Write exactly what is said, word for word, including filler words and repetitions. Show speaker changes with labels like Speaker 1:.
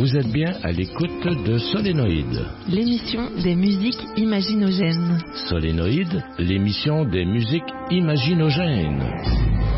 Speaker 1: Vous êtes bien à l'écoute de Solénoïde.
Speaker 2: L'émission des musiques imaginogènes.
Speaker 1: Solénoïde, l'émission des musiques imaginogènes.